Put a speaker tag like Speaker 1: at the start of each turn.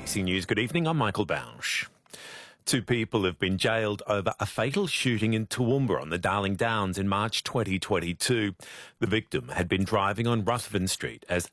Speaker 1: ABC News, good evening. I'm Michael Bausch. Two people have been jailed over a fatal shooting in Toowoomba on the Darling Downs in March 2022. The victim had been driving on Ruthven Street as